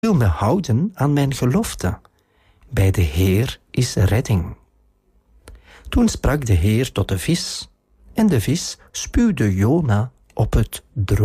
wil me houden aan mijn gelofte. Bij de Heer is redding. Toen sprak de Heer tot de vis, en de vis spuwde Jona op het droog.